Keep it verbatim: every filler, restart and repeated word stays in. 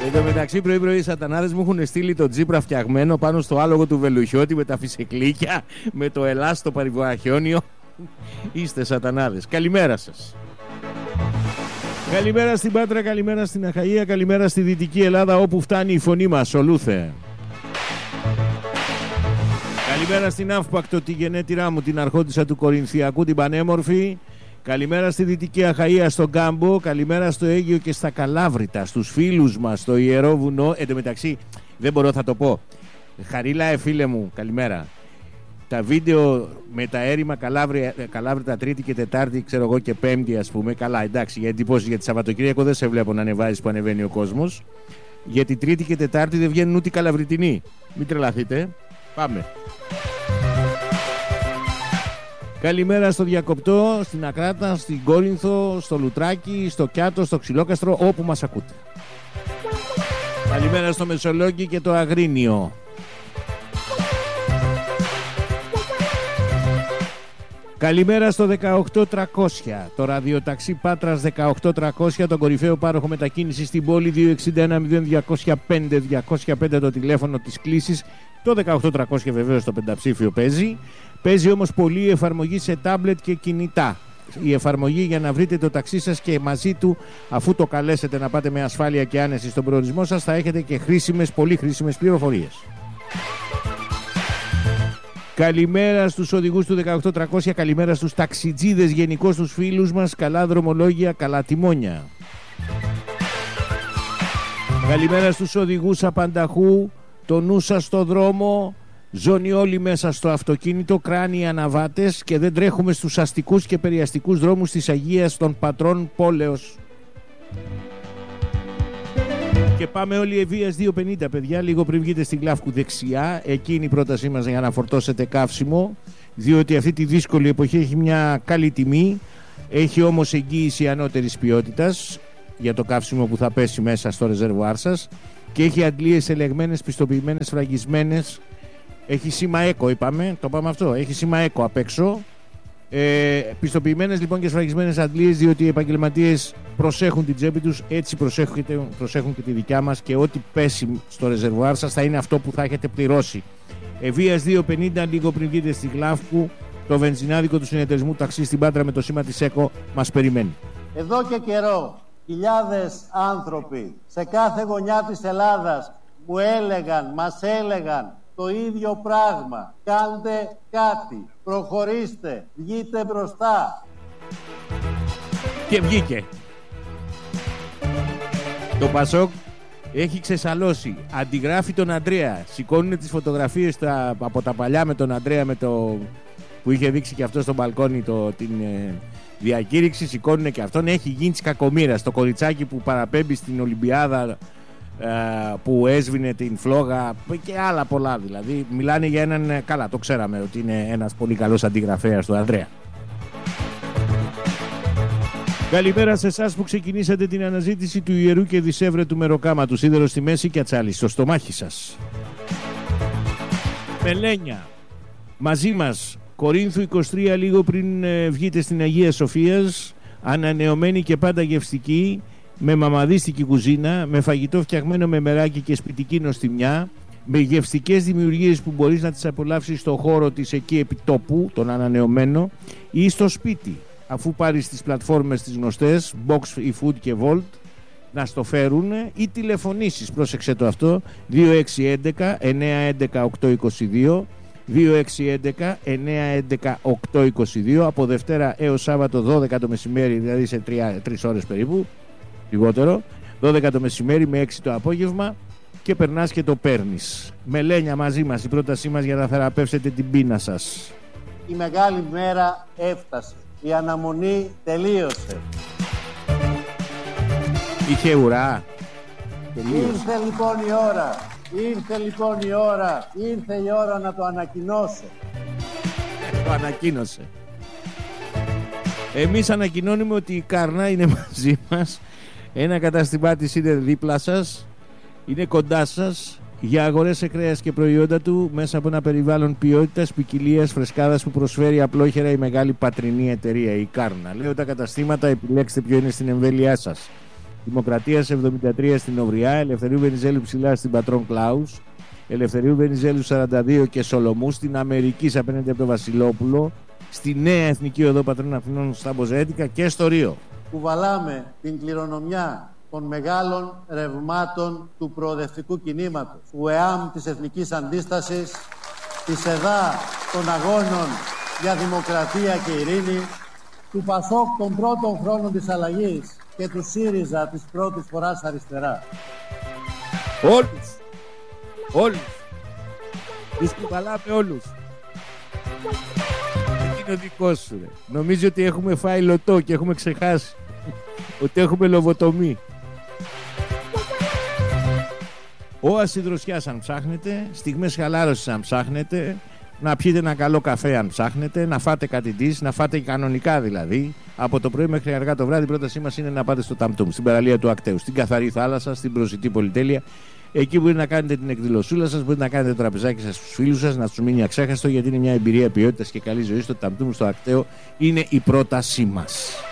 Εν τω μεταξύ, πρωί-πρωί οι σατανάδες μου έχουν στείλει το Τζίπρα φτιαγμένο πάνω στο άλογο του Βελουχιώτη με τα φυσεκλίκια, με το ελάστο παρυβοαχιόνιο. Είστε σατανάδες. Καλημέρα σας. Καλημέρα στην Πάτρα, καλημέρα στην Αχαΐα, καλημέρα στη Δυτική Ελλάδα όπου φτάνει η φωνή μας, ολούθε. Καλημέρα στην Αύπακτο, τη γενέτειρά μου, την αρχόντισσα του Κορινθιακού, την πανέμορφη. Καλημέρα στη Δυτική Αχαΐα, στον Κάμπο. Καλημέρα στο Αίγυο και στα Καλάβρητα, στους φίλους μας, στο Ιερό Βουνό. Εν τω μεταξύ, δεν μπορώ, θα το πω. Χαρίλα, ε, φίλε μου, καλημέρα. Τα βίντεο με τα έρημα Καλάβρητα Τρίτη και Τετάρτη, ξέρω εγώ, και Πέμπτη, ας πούμε. Καλά, εντάξει, για εντυπώσεις για τη Σαββατοκύριακο δεν σε βλέπω να ανεβάζεις που ανεβαίνει ο κόσμος. Γιατί Τρίτη και Τετάρτη δεν βγαίνουν ούτε Καλαβριτινοί. Μην τρελαθείτε. Πάμε. Καλημέρα στο Διακοπτό, στην Ακράτα, στην Κόρινθο, στο Λουτράκι, στο Κιάτο, στο Ξυλόκαστρο, όπου μας ακούτε. Καλημέρα στο Μεσολόγγι και το Αγρίνιο. Καλημέρα στο δεκαοκτώ τριακόσια, το ραδιοταξί Πάτρας δεκαοκτώ τριακόσια, τον κορυφαίο πάροχο μετακίνησης στην πόλη, δύο εξήντα ένα μηδέν διακόσια πέντε διακόσια πέντε το τηλέφωνο της κλήσης. Το δεκαοκτώ τριακόσια βεβαίως το πενταψήφιο παίζει. Παίζει όμως πολύ η εφαρμογή σε τάμπλετ και κινητά. Η εφαρμογή για να βρείτε το ταξί σας και μαζί του, αφού το καλέσετε να πάτε με ασφάλεια και άνεση στον προορισμό σας, θα έχετε και χρήσιμες, πολύ χρήσιμες πληροφορίες. Καλημέρα στους οδηγούς του δεκαοκτώ τριακόσια, καλημέρα στους ταξιτζίδες, γενικώς τους φίλους μας, καλά δρομολόγια, καλά τιμόνια. Καλημέρα στους οδηγούς απανταχού, το νου σας στο δρόμο, ζώνη όλοι μέσα στο αυτοκίνητο, κράνοι αναβάτες και δεν τρέχουμε στους αστικούς και περιαστικούς δρόμους της Αγίας των Πατρών Πόλεως. Και πάμε όλοι Ευβοίας δύο πενήντα, παιδιά, λίγο πριν βγείτε στην Κλάφκου δεξιά. Εκεί είναι η πρότασή μας για να φορτώσετε καύσιμο, διότι αυτή τη δύσκολη εποχή έχει μια καλή τιμή, έχει όμως εγγύηση ανώτερης ποιότητας για το καύσιμο που θα πέσει μέσα στο ρεζερβουάρ σας και έχει αντλίες ελεγμένες, πιστοποιημένες, φραγισμένες. Έχει σήμα ΕΚΟ, είπαμε, το πάμε αυτό, έχει σήμα ΕΚΟ απ' έξω. Ε, πιστοποιημένες λοιπόν και σφραγισμένες αντλίες, διότι οι επαγγελματίες προσέχουν την τσέπη τους, έτσι προσέχουν, προσέχουν και τη δικιά μας, και ό,τι πέσει στο ρεζερβουάρ σας θα είναι αυτό που θα έχετε πληρώσει. Ευβοίας δύο πενήντα, λίγο πριν βγείτε στη Γλάφκου, το βενζινάδικο του συνεταιρισμού ταξί στην Πάτρα με το σήμα της ΕΚΟ μας περιμένει. Εδώ και καιρό χιλιάδες άνθρωποι σε κάθε γωνιά της Ελλάδας μου έλεγαν, μας έλεγαν το ίδιο πράγμα. Κάντε κάτι, προχωρήστε, βγείτε μπροστά. Και βγήκε. Το Πασόκ έχει ξεσαλώσει. Αντιγράφει τον Αντρέα. Σηκώνουν τις φωτογραφίες τα, από τα παλιά με τον Αντρέα, με το, που είχε δείξει και αυτό στο μπαλκόνι το, την ε, διακήρυξη. Σηκώνουν και αυτόν. Έχει γίνει της κακομοίρας. Το κοριτσάκι που παραπέμπει στην Ολυμπιάδα, που έσβηνε την φλόγα και άλλα πολλά, δηλαδή μιλάνε για έναν, καλά το ξέραμε ότι είναι ένας πολύ καλός αντιγραφέας του Ανδρέα. Καλημέρα σε εσάς που ξεκινήσατε την αναζήτηση του ιερού και δισεύρετου μεροκάματου, σίδερο στη μέση και ατσάλι στο στομάχι σας. Μελένια μαζί μας, Κορίνθου είκοσι τρία, λίγο πριν ε, βγείτε στην Αγία Σοφίας, ανανεωμένη και πάντα γευστική, με μαμαδίστικη κουζίνα, με φαγητό φτιαγμένο με μεράκι και σπιτική νοστιμιά, με γευστικές δημιουργίες που μπορείς να τις απολαύσεις στο χώρο της εκεί επί τόπου, τον ανανεωμένο, ή στο σπίτι, αφού πάρεις τις πλατφόρμες τις γνωστές, Box, eFood και Volt, να στο φέρουν, ή τηλεφωνήσεις, πρόσεξε το αυτό, δύο έξι ένα ένα εννιά ένα οκτώ είκοσι δύο, δύο έξι ένα ένα εννιά ένα οκτώ είκοσι δύο, από Δευτέρα έως Σάββατο δώδεκα το μεσημέρι, δηλαδή σε τρεις ώρες περίπου, λιγότερο, δώδεκα το μεσημέρι με έξι το απόγευμα, και περνάς και το παίρνεις. Μελένια μαζί μας, η πρότασή μας για να θεραπεύσετε την πείνα σας. Η μεγάλη μέρα έφτασε. Η αναμονή τελείωσε. Είχε ουρά. Τελείωσε. Ήρθε λοιπόν η ώρα. Ήρθε λοιπόν η ώρα. Ήρθε η ώρα να το ανακοινώσω. Το ανακοίνωσε. Εμείς ανακοινώνουμε ότι η Κάρνα είναι μαζί μας. Ένα καταστημά της είναι δίπλα σας, είναι κοντά σας, για αγορές σε κρέας και προϊόντα του μέσα από ένα περιβάλλον ποιότητας, ποικιλίας, φρεσκάδας που προσφέρει απλόχερα η μεγάλη πατρινή εταιρεία, η Κάρνα. Λέω τα καταστήματα, επιλέξτε ποιο είναι στην εμβέλειά σας. Δημοκρατίας εβδομήντα τρία στην Ωβριά, Ελευθερίου Βενιζέλου ψηλά στην Πατρών Κλάους, Ελευθερίου Βενιζέλου σαράντα δύο και Σολομού στην Αμερική απέναντι από το Βασιλόπουλο, στη Νέα Εθνική Οδό Πατρών Αθηνών στα Μποζέτικα και στο Ρίο. Κουβαλάμε την κληρονομιά των μεγάλων ρευμάτων του προοδευτικού κινήματος, του ΕΑΜ της Εθνικής Αντίστασης, της ΕΔΑ των Αγώνων για Δημοκρατία και Ειρήνη, του ΠΑΣΟΚ των πρώτων χρόνων της αλλαγής και του ΣΥΡΙΖΑ της πρώτης φοράς αριστερά. Όλους, όλους, τους κουβαλάμε όλους. Είναι ο δικός σου, ρε. Νομίζω ότι έχουμε φάει λωτό και έχουμε ξεχάσει ότι έχουμε λοβοτομή. Όαση δροσιάς αν ψάχνετε, στιγμές χαλάρωσης αν ψάχνετε, να πιείτε ένα καλό καφέ αν ψάχνετε, να φάτε κάτι ντύς, να φάτε κανονικά δηλαδή. Από το πρωί μέχρι αργά το βράδυ η πρότασή μας είναι να πάτε στο Ταμτούμ, στην παραλία του Ακταίου, στην καθαρή θάλασσα, στην προσιτή πολυτέλεια. Εκεί μπορείτε να κάνετε την εκδηλωσούλα σας, μπορείτε να κάνετε το τραπεζάκι σας στους φίλους σας, να τους μείνει αξέχαστο, γιατί είναι μια εμπειρία ποιότητας και καλή ζωή. Στο Ταμτούμ, στο Ακταίο, είναι η πρότασή μας.